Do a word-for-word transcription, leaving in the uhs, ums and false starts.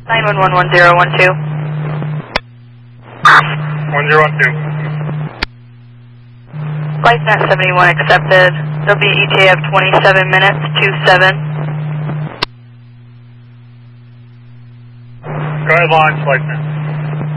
nine one one one zero one two. one zero one two. Flight Net seventy-one accepted. There'll be an E T A of twenty-seven minutes to seven. Go ahead, launch, Flight Net.